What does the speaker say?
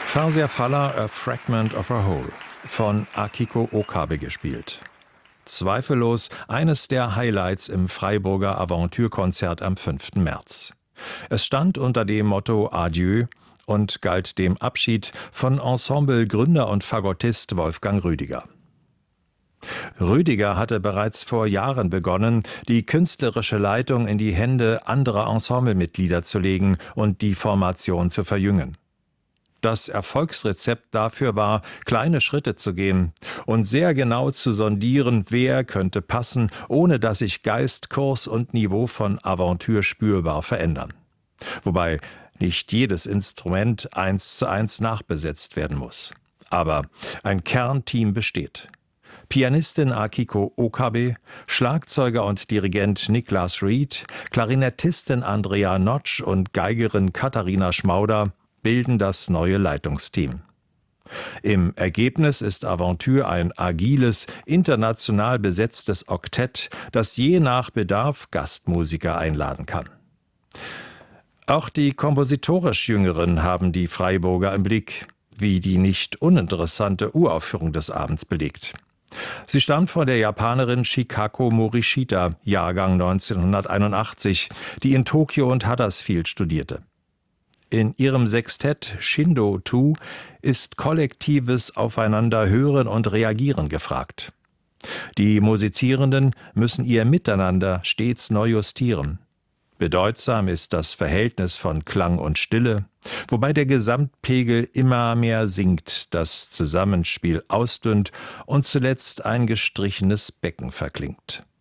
Farsia Falla, A Fragment of a Whole von Akiko Okabe gespielt. Zweifellos eines der Highlights im Freiburger Avantürkonzert am 5. März. Es stand unter dem Motto Adieu und galt dem Abschied von Ensemblegründer und Fagottist Wolfgang Rüdiger. Rüdiger hatte bereits vor Jahren begonnen, die künstlerische Leitung in die Hände anderer Ensemblemitglieder zu legen und die Formation zu verjüngen. Das Erfolgsrezept dafür war, kleine Schritte zu gehen und sehr genau zu sondieren, wer könnte passen, ohne dass sich Geist, Kurs und Niveau von Aventure spürbar verändern. Wobei nicht jedes Instrument 1:1 nachbesetzt werden muss. Aber ein Kernteam besteht. Pianistin Akiko Okabe, Schlagzeuger und Dirigent Niklas Reed, Klarinettistin Andrea Notsch und Geigerin Katharina Schmauder bilden das neue Leitungsteam. Im Ergebnis ist Aventure ein agiles, international besetztes Oktett, das je nach Bedarf Gastmusiker einladen kann. Auch die kompositorisch Jüngeren haben die Freiburger im Blick, wie die nicht uninteressante Uraufführung des Abends belegt. Sie stammt von der Japanerin Chikako Morishita, Jahrgang 1981, die in Tokio und Huddersfield studierte. In ihrem Sextett Shindo 2 ist kollektives Aufeinanderhören und Reagieren gefragt. Die Musizierenden müssen ihr Miteinander stets neu justieren. Bedeutsam ist das Verhältnis von Klang und Stille, wobei der Gesamtpegel immer mehr sinkt, das Zusammenspiel ausdünnt und zuletzt ein gestrichenes Becken verklingt.